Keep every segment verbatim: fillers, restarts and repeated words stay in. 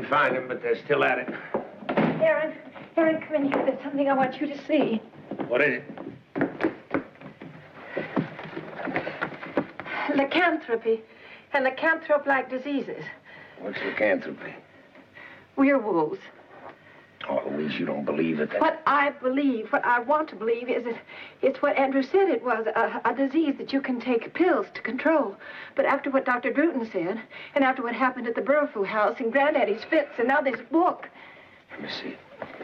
didn't find him, but they're still at it. Aaron, Aaron, come in here. There's something I want you to see. What is it? Lycanthropy and lycanthrope-like diseases. What's lycanthropy? Werewolves. Oh, Louise, you don't believe it. That... What I believe, what I want to believe is that it's what Andrew said it was, a, a disease that you can take pills to control. But after what Doctor Druten said, and after what happened at the Burfoot house and Granddaddy's fits, and now this book. Let me see.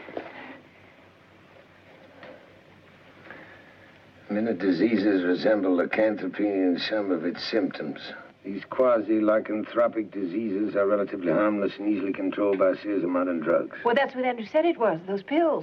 Many diseases resemble lycanthropy in some of its symptoms. These quasi-lycanthropic diseases are relatively harmless and easily controlled by a series of modern drugs. Well, that's what Andrew said it was, those pills.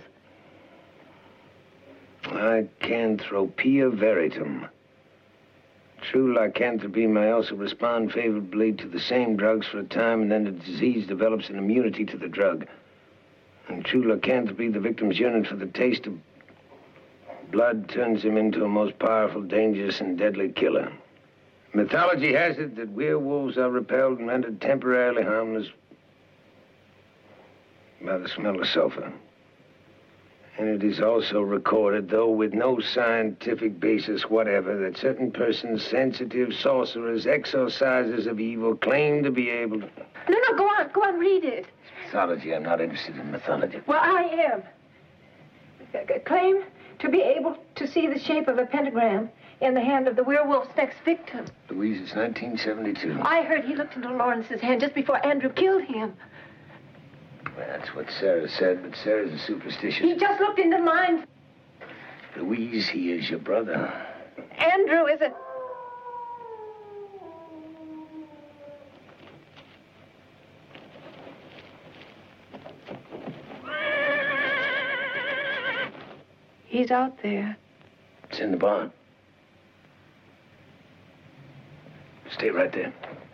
Lycanthropia veritum. True lycanthropy may also respond favorably to the same drugs for a time, and then the disease develops an immunity to the drug. In true lycanthropy, the victim's yearning for the taste of blood turns him into a most powerful, dangerous, and deadly killer. Mythology has it that werewolves are repelled and rendered temporarily harmless by the smell of sulfur. And it is also recorded, though with no scientific basis whatever, that certain persons, sensitive, sorcerers, exorcisers of evil, claim to be able to... No, no, go on, go on, read it. It's mythology. I'm not interested in mythology. Well, I am. C- claim to be able to see the shape of a pentagram in the hand of the werewolf's next victim. Louise, it's nineteen seventy-two. I heard he looked into Lawrence's hand just before Andrew killed him. Well, that's what Sarah said, but Sarah's a superstitious... He just looked into mine. Louise, he is your brother. Andrew is a... He's out there. It's in the barn. Stay right there.